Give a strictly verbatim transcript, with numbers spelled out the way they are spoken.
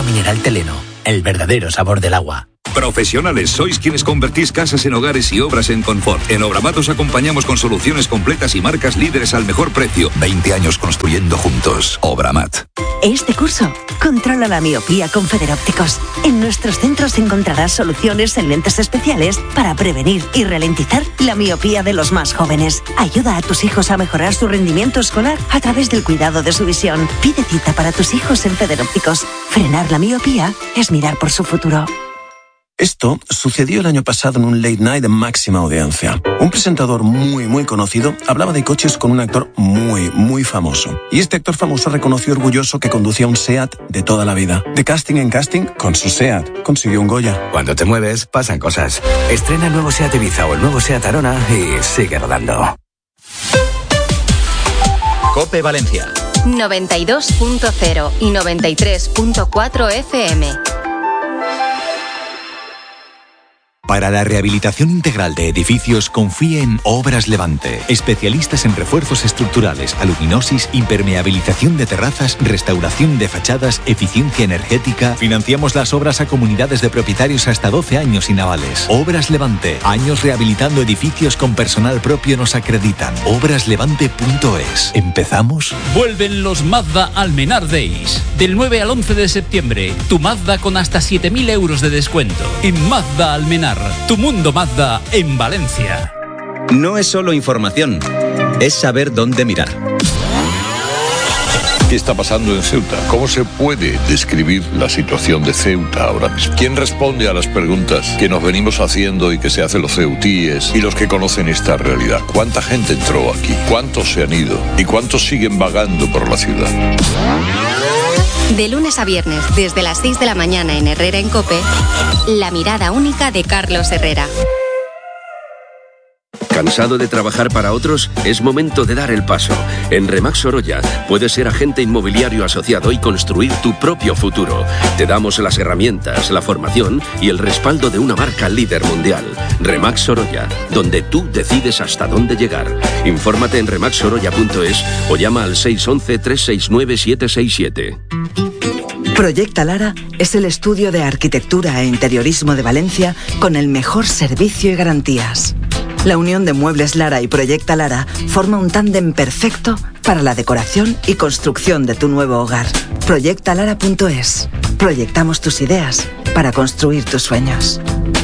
Agua mineral Teleno, el verdadero sabor del agua. Profesionales, sois quienes convertís casas en hogares y obras en confort. En Obramat os acompañamos con soluciones completas y marcas líderes al mejor precio. veinte años construyendo juntos. Obramat. Este curso, controla la miopía con Federópticos. En nuestros centros encontrarás soluciones en lentes especiales para prevenir y ralentizar la miopía de los más jóvenes. Ayuda a tus hijos a mejorar su rendimiento escolar a través del cuidado de su visión. Pide cita para tus hijos en Federópticos. Frenar la miopía es mirar por su futuro. Esto sucedió el año pasado en un late night de máxima audiencia. Un presentador muy, muy conocido hablaba de coches con un actor muy, muy famoso. Y este actor famoso reconoció orgulloso que conducía un SEAT de toda la vida. De casting en casting, con su SEAT consiguió un Goya. Cuando te mueves, pasan cosas. Estrena el nuevo SEAT Ibiza o el nuevo SEAT Arona y sigue rodando. COPE Valencia. noventa y dos punto cero y noventa y tres punto cuatro F M. Para la rehabilitación integral de edificios, confíe en Obras Levante. Especialistas en refuerzos estructurales, aluminosis, impermeabilización de terrazas, restauración de fachadas, eficiencia energética. Financiamos las obras a comunidades de propietarios hasta doce años sin avales. Obras Levante. Años rehabilitando edificios con personal propio nos acreditan. obras levante punto es. ¿Empezamos? Vuelven los Mazda Almenar Days. Del nueve al once de septiembre, tu Mazda con hasta siete mil euros de descuento. En Mazda Almenar, tu mundo Mazda en Valencia. No es solo información, es saber dónde mirar. ¿Qué está pasando en Ceuta? ¿Cómo se puede describir la situación de Ceuta ahora mismo? ¿Quién responde a las preguntas que nos venimos haciendo y que se hacen los ceutíes y los que conocen esta realidad? ¿Cuánta gente entró aquí? ¿Cuántos se han ido? ¿Y cuántos siguen vagando por la ciudad? De lunes a viernes, desde las seis de la mañana en Herrera en COPE, la mirada única de Carlos Herrera. ¿Cansado de trabajar para otros? Es momento de dar el paso. En Remax Sorolla puedes ser agente inmobiliario asociado y construir tu propio futuro. Te damos las herramientas, la formación y el respaldo de una marca líder mundial. Remax Sorolla, donde tú decides hasta dónde llegar. Infórmate en remax sorolla punto es o llama al seis uno uno, tres seis nueve, siete seis siete. Proyecta Lara es el estudio de arquitectura e interiorismo de Valencia con el mejor servicio y garantías. La unión de Muebles Lara y Proyecta Lara forma un tándem perfecto para la decoración y construcción de tu nuevo hogar. proyecta lara punto es. Proyectamos tus ideas para construir tus sueños.